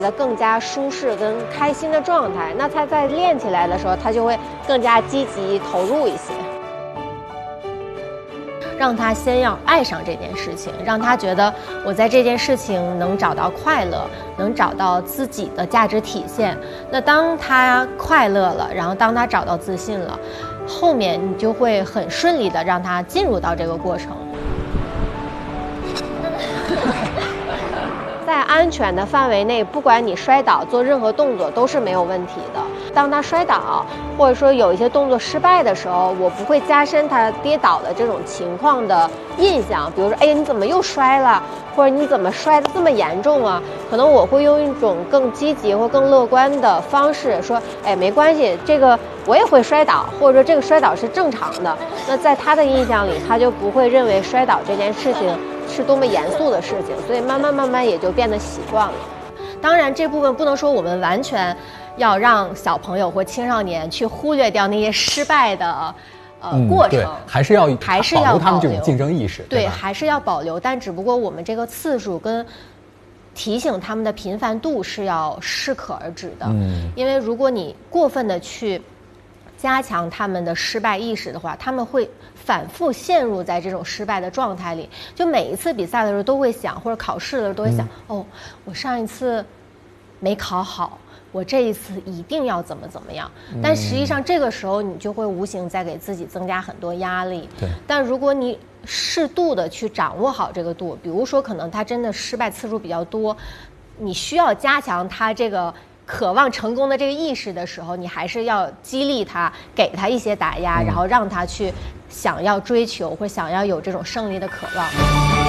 更加舒适跟开心的状态，那他在练起来的时候，他就会更加积极投入一些。让他先要爱上这件事情，让他觉得我在这件事情能找到快乐，能找到自己的价值体现。那当他快乐了，然后当他找到自信了，后面你就会很顺利的让他进入到这个过程。在安全的范围内，不管你摔倒做任何动作都是没有问题的。当他摔倒或者说有一些动作失败的时候，我不会加深他跌倒的这种情况的印象。比如说，哎呀，你怎么又摔了？或者你怎么摔得这么严重啊？可能我会用一种更积极或更乐观的方式说，哎，没关系，这个我也会摔倒，或者说这个摔倒是正常的。那在他的印象里，他就不会认为摔倒这件事情是多么严肃的事情，所以慢慢也就变得习惯了。当然，这部分不能说我们完全要让小朋友或青少年去忽略掉那些失败的过程， 还是要保留他们这种保留竞争意识， 对，还是要保留，但只不过我们这个次数跟提醒他们的频繁度是要适可而止的。因为如果你过分的去加强他们的失败意识的话，他们会反复陷入在这种失败的状态里，就每一次比赛的时候都会想，或者考试的时候都会想，哦，我上一次没考好，我这一次一定要怎么样。但实际上这个时候你就会无形在给自己增加很多压力。 对。 但如果你适度的去掌握好这个度，比如说可能他真的失败次数比较多，你需要加强他这个渴望成功的这个意识的时候，你还是要激励他，给他一些打压，然后让他去想要追求或想要有这种胜利的渴望。